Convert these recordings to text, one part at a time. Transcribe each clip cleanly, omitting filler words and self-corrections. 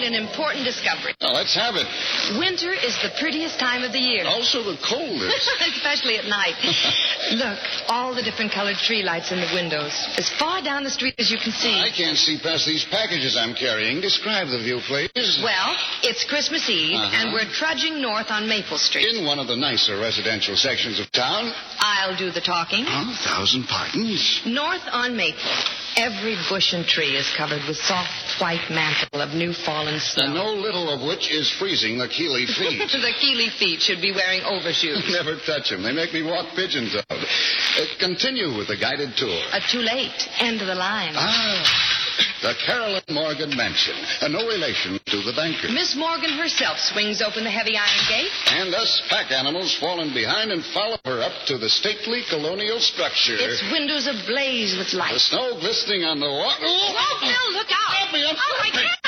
made an important discovery. Now, let's have it. Winter is the prettiest time of the year. Also the coldest. Especially at night. Look, all the different colored tree lights in the windows. As far down the street as you can see. I can't see past these packages I'm carrying. Describe the view, please. Well, it's Christmas Eve, and we're trudging north on Maple Street. In one of the nicer residential sections of town. I'll do the talking. Oh, 1,000 pardons. North on Maple, every bush and tree is covered with soft white mantle of new fallen snow. And no little of which is freezing the Keeley feet. The Keeley feet should be wearing overshoes. Never touch them. They make me walk pigeon-toed. Continue with the guided tour. Too late. End of the line. The Carolyn Morgan Mansion. No relation to the banker. Miss Morgan herself swings open the heavy iron gate. And us pack animals fall in behind and follow her up to the stately colonial structure. Its windows ablaze with light. The snow glistening on the wall. Oh, Bill, look out. Help me, I'm I slipping. can't.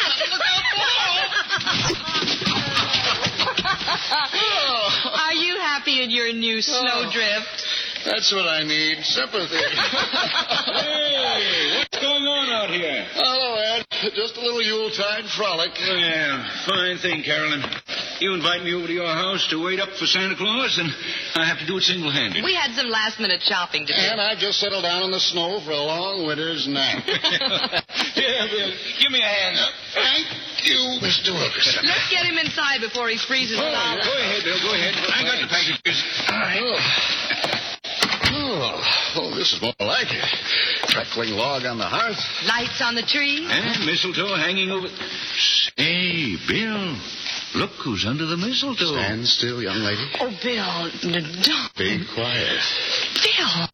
Are you happy in your new snowdrift? That's what I need. Sympathy. Hey, what's going on out here? Hello, Ed. Just a little Yuletide frolic. Well, fine thing, Carolyn. You invite me over to your house to wait up for Santa Claus, and I have to do it single-handed. We had some last-minute shopping to do. And I just settled down in the snow for a long winter's nap. Yeah, Bill, give me a hand. Thank you, Mr. Wilkerson. Let's get him inside before he freezes Go solid. ahead, Bill, go ahead. I got the packages. All right. Oh, this is more like it. Crackling log on the hearth. Lights on the tree. And mistletoe hanging over... Say, Bill, look who's under the mistletoe. Stand still, young lady. Oh, Bill, don't. Be quiet. Bill.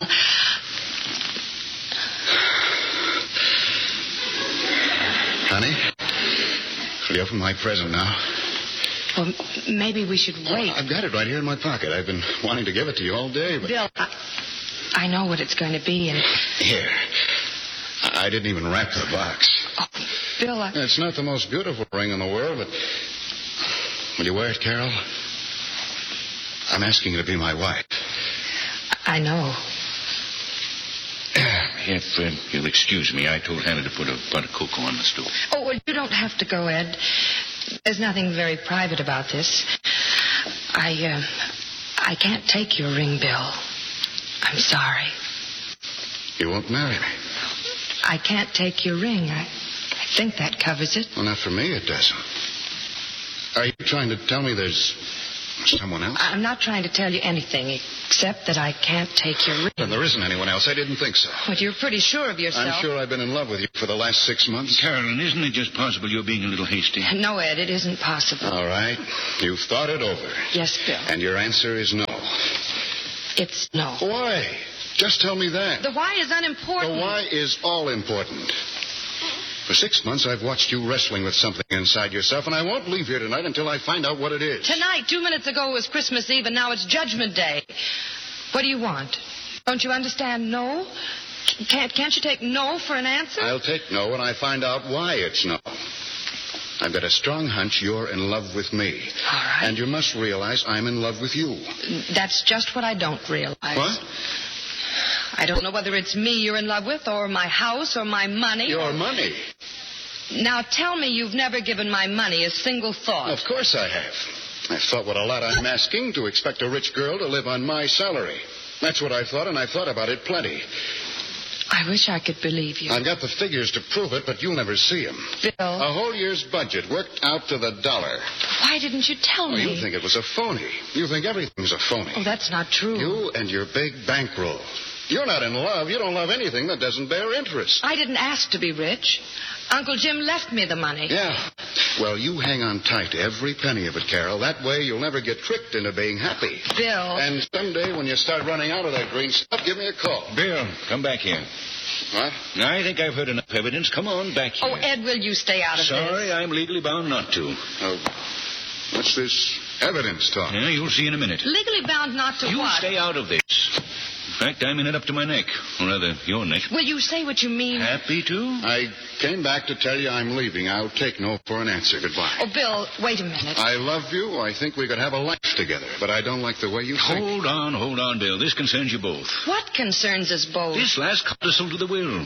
Honey, will you open my present now? Well, maybe we should wait. I've got it right here in my pocket. I've been wanting to give it to you all day, but... Bill, I know what it's going to be, and... Here. I didn't even wrap the box. Oh, Bill, It's not the most beautiful ring in the world, but... Will you wear it, Carol? I'm asking you to be my wife. I know. If you'll excuse me, I told Hannah to put a butter cocoa on the stove. Oh, well, you don't have to go, Ed. There's nothing very private about this. I can't take your ring, Bill. I'm sorry. You won't marry me. I can't take your ring. I think that covers it. Well, not for me, it doesn't. Are you trying to tell me there's someone else? I'm not trying to tell you anything except that I can't take your ring. Then there isn't anyone else. I didn't think so. But you're pretty sure of yourself. I'm sure I've been in love with you for the last 6 months. Carolyn, isn't it just possible you're being a little hasty? No, Ed, it isn't possible. All right. You've thought it over. Yes, Bill. And your answer is no. It's no. Why? Just tell me that. The why is unimportant. The why is all important. For 6 months, I've watched you wrestling with something inside yourself, and I won't leave here tonight until I find out what it is. Tonight, 2 minutes ago, was Christmas Eve, and now it's Judgment Day. What do you want? Don't you understand no? Can't you take no for an answer? I'll take no when I find out why it's no. I've got a strong hunch you're in love with me. All right. And you must realize I'm in love with you. That's just what I don't realize. What? I don't know whether it's me you're in love with, or my house, or my money. Your money. Now tell me you've never given my money a single thought. Of course I have. I've thought what a lot I'm asking to expect a rich girl to live on my salary. That's what I thought, and I've thought about it plenty. I wish I could believe you. I've got the figures to prove it, but you'll never see them. Bill. A whole year's budget worked out to the dollar. Why didn't you tell Oh, me? you think it was a phony. You think everything's a phony. Oh, that's not true. You and your big bankroll. You're not in love. You don't love anything that doesn't bear interest. I didn't ask to be rich. Uncle Jim left me the money. Yeah. Well, you hang on tight to every penny of it, Carol. That way you'll never get tricked into being happy. Bill. And someday when you start running out of that green stuff, give me a call. Bill, come back here. What? I think I've heard enough evidence. Come on back here. Oh, Ed, will you stay out of Sorry, this? I'm legally bound not to. Oh, what's this evidence talk? Yeah, you'll see in a minute. Legally bound not to You what? stay out of this. In fact, I'm in it up to my neck. Or rather, your neck. Will you say what you mean? Happy to? I came back to tell you I'm leaving. I'll take no for an answer. Goodbye. Oh, Bill, wait a minute. I love you. I think we could have a life together. But I don't like the way you think. Hold on, Bill. This concerns you both. What concerns us both? This last codicil to the will.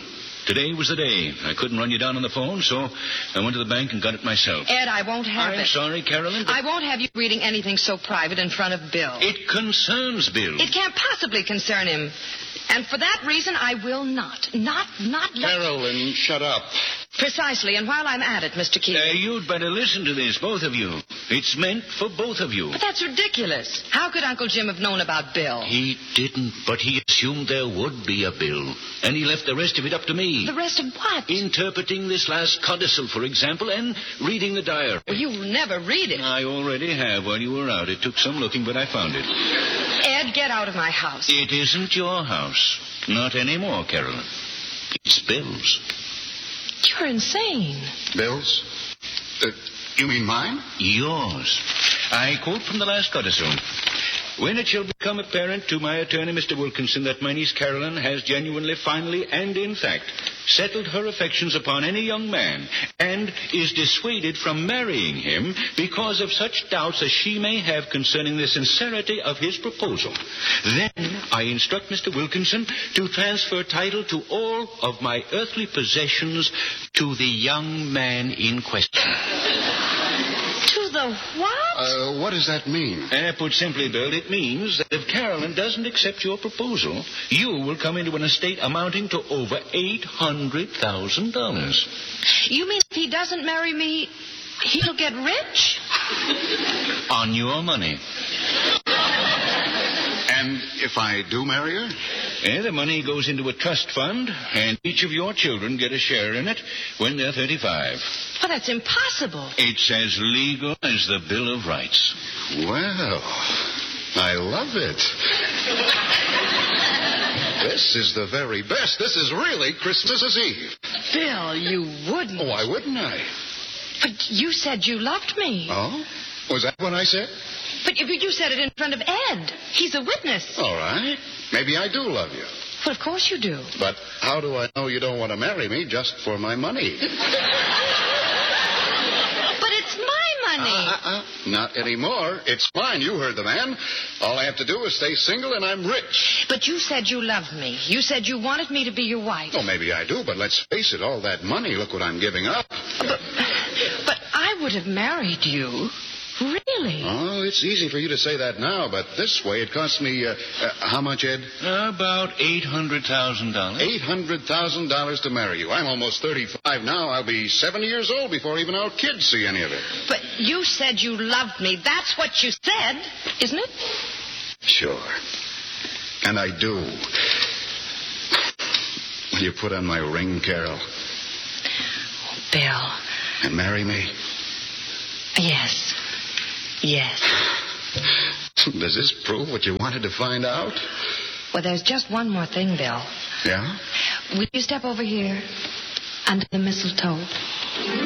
Today was the day. I couldn't run you down on the phone, so I went to the bank and got it myself. Ed, I won't have it. I'm sorry, Carolyn, but I won't have you reading anything so private in front of Bill. it concerns Bill. It can't possibly concern him. And for that reason, I will not let... Carolyn, shut up. Precisely, and while I'm at it, Mr. Keeley... You'd better listen to this, both of you. It's meant for both of you. But that's ridiculous. How could Uncle Jim have known about Bill? He didn't, but he assumed there would be a bill. And he left the rest of it up to me. The rest of what? Interpreting this last codicil, for example, and reading the diary. Well, you'll never read it. I already have while you were out. It took some looking, but I found it. Ed, get out of my house. It isn't your house. Not anymore, Carolyn. It's Bill's. You're insane. Bill's? You mean mine? Yours. I quote from the last codicil. When it shall become apparent to my attorney, Mr. Wilkinson, that my niece Carolyn has genuinely, finally, and in fact, settled her affections upon any young man and is dissuaded from marrying him because of such doubts as she may have concerning the sincerity of his proposal, then I instruct Mr. Wilkinson to transfer title to all of my earthly possessions to the young man in question. To the what? What does that mean? Put simply, Bill, it means that if Carolyn doesn't accept your proposal, you will come into an estate amounting to over $800,000. You mean if he doesn't marry me, he'll get rich? On your money. And if I do marry her? The money goes into a trust fund, and each of your children get a share in it when they're 35. Well, that's impossible. It's as legal as the Bill of Rights. Well, I love it. This is the very best. This is really Christmas Eve. Bill, you wouldn't. Oh, why wouldn't I? But you said you loved me. Oh? Was that what I said? But you said it in front of Ed. He's a witness. All right. Maybe I do love you. Well, of course you do. But how do I know you don't want to marry me just for my money? But it's my money. Not anymore. It's mine. You heard the man. All I have to do is stay single and I'm rich. But you said you loved me. You said you wanted me to be your wife. Oh, maybe I do, but let's face it, all that money, look what I'm giving up. But I would have married you. Really? Oh, it's easy for you to say that now, but this way it cost me, how much, Ed? About $800,000. $800,000 to marry you. I'm almost 35 now. I'll be 70 years old before even our kids see any of it. But you said you loved me. That's what you said, isn't it? Sure. And I do. Will you put on my ring, Carol? Bill. And marry me? Yes. Yes. Does this prove what you wanted to find out? Well, there's just one more thing, Bill. Yeah? Will you step over here under the mistletoe?